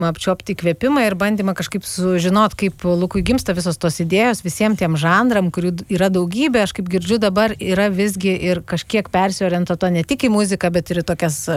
apčiuopti įkvėpimą ir bandymą kažkaip sužinot, kaip Lukui gimsta visos tos idėjos, visiems tiem žanram, kurių yra daugybė, aš kaip girdžiu dabar yra visgi ir kažkiek persiorientuota ne tik į muziką, bet ir į tokias